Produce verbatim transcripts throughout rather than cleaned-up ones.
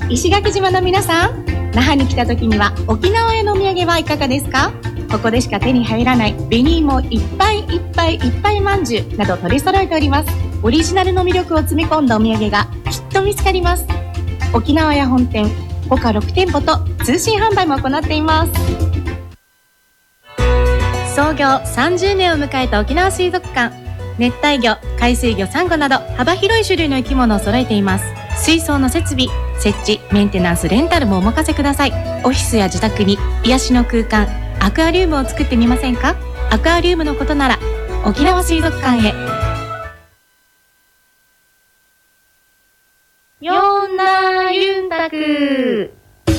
石垣島の皆さん、那覇に来た時には沖縄へのお土産はいかがですか？ここでしか手に入らない紅芋いっぱいいっぱいいっぱいまんじゅうなど取り揃えております。オリジナルの魅力を詰め込んだお土産がきっと見つかります。沖縄屋本店他ろくてんぽと通信販売も行っています。創業さんじゅうねんを迎えた沖縄水族館。熱帯魚、海水魚、サンゴなど幅広い種類の生き物を揃えています。水槽の設備、設置、メンテナンス、レンタルもお任せください。オフィスや自宅に癒しの空間、アクアリウムを作ってみませんか？アクアリウムのことなら沖縄水族館へ。よんなユンタク。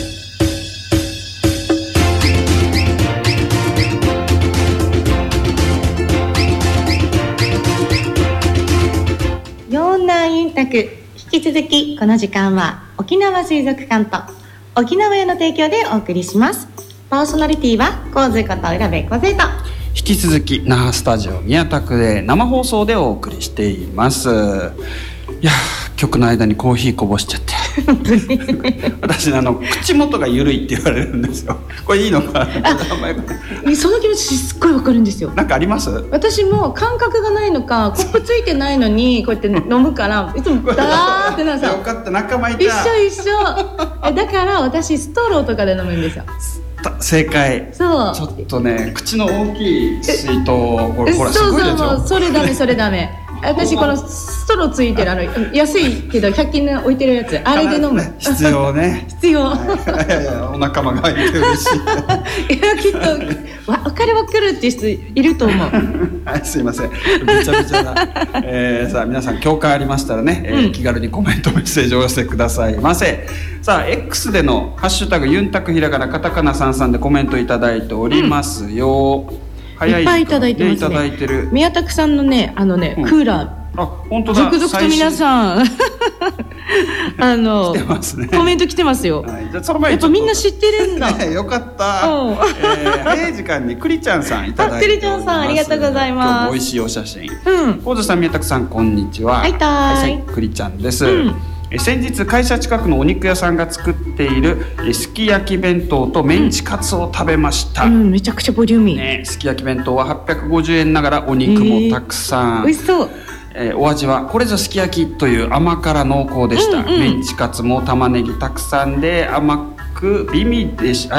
よんなユンタク、引き続きこの時間は沖縄水族館と沖縄屋の提供でお送りします。パーソナリティはコウズこと浦部梢と、 引き続き那覇スタジオ宮田区で生放送でお送りしています。いや曲の間にコーヒーこぼしちゃって私あの口元が緩いって言われるんですよ。これいいのかその気持ちすっごいわかるんですよ。 なんかあります？ 私も感覚がないのかコップついてないのにこうやって飲むからいつもダーってなんかよかった、仲間いた。 一緒一緒だから私ストローとかで飲むんですよ。 正解。 そうちょっとね口の大きい水筒これほらすごいでしょ。 そうそう、それダメそれダメ私このストローついてるあの安いけどひゃく均で置いてるやつあれで飲む。 必要ね必要。 いやいやお仲間がいて嬉しい。いやきっとわ分かる分かるって人いると思う。 はいすいませんびちゃびちゃな、えー、さあ皆さん共感ありましたらね、えーうん、気軽にコメントメッセージをお寄せくださいませ。さあ X でのハッシュタグユンタクひらがなカタカナさんさんでコメントいただいておりますよ、うんいっぱいいただいてますね。 いただいてる宮田さんのねあのね、うん、クーラーあ本当だ続々と皆さんあの来てますね、 コメント来てますよ、 はい、じゃあその前にやっぱみんな知ってるんだ、 ね、よかった、えー、早い時間にクリちゃんさんいただいております。 クリちゃんさんありがとうございます。 今日も美味しいお写真。 うんコウズさん宮田さんこんにちは。 はいたーい、 はい、クリちゃんです、 うん先日会社近くのお肉屋さんが作っているすき焼き弁当とメンチカツを食べました、 うんうん、めちゃくちゃボリューミー、 ね、すき焼き弁当ははっぴゃくごじゅうえんながらお肉もたくさん、 えー、美味しそう、 えー、お味はこれぞすき焼きという甘辛濃厚でした、 うんうん、 メンチカツも玉ねぎたくさんで甘く美味でした。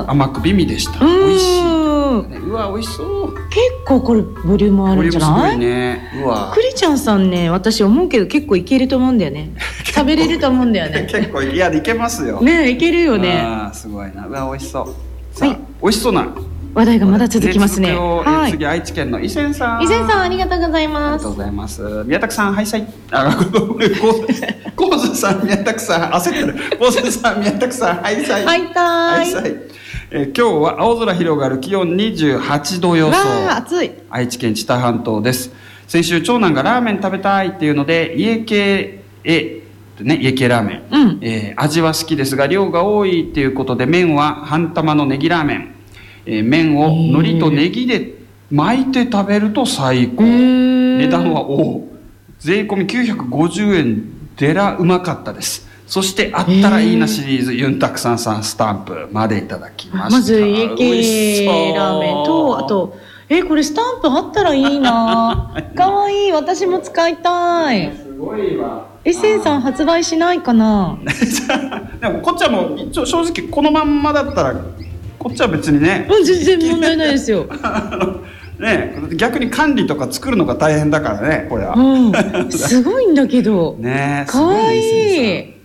甘く美味でした。美味しい、ね、うわ美味しそう。 結構これボリュームあるんじゃない？ ボリュームすごいね。うわクリちゃんさんね私思うけど結構いけると思うんだよね食べれると思うんだよね結構いやいけますよねいけるよね。 あすごいな。うわ美味しそう。さあ、はい、美味しそうな話題がまだ続きますね。 はい、次愛知県の伊勢さん。 伊勢さんありがとうございます。 ありがとうございます。宮田さんはいさい。あ、コウズさん宮田さん焦ってる。コウズさん宮田さんはいさい。 はいたーい。 はいえー、今日は青空広がる気温にじゅうはちど予想。 わあ暑い。 愛知県知多半島です。先週長男がラーメン食べたいっていうので家系へね、家系ラーメン、 うんえー、味は好きですが量が多いっていうことで麺は半玉のネギラーメン、えー、麺を海苔とネギで巻いて食べると最高。値段はお税込みきゅうひゃくごじゅうえんでらうまかったです。そしてあったらいいなシリーズユンタクさんさんスタンプまでいただきました。 まず家系ラーメンとあとえこれスタンプあったらいいなかわいい私も使いたい。 すごいわ。 エッセンさん発売しないかなでもこっちはもう正直このまんまだったらこっちは別にねうん全然問題ないですよね、逆に管理とか作るのが大変だからねこれは、 うん、すごいんだけどねかわいい。